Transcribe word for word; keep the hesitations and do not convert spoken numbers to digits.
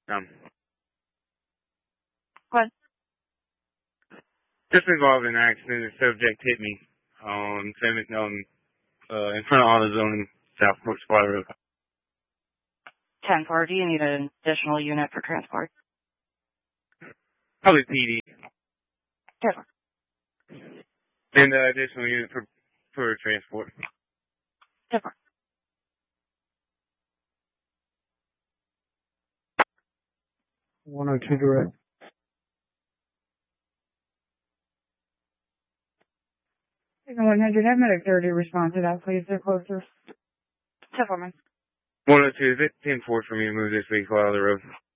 Um, What? just involved in an accident. The subject hit me on seven, on, uh, in front of AutoZone in Southport Supply Road. ten four, do you need an additional unit for transport? Probably P D. ten four. And uh, additional unit for, for transport. ten four. one oh two direct. one hundred, have medic thirty respond to that, please. They're closer. ten four, man. one oh two, is it ten four for me to move this vehicle out of the road?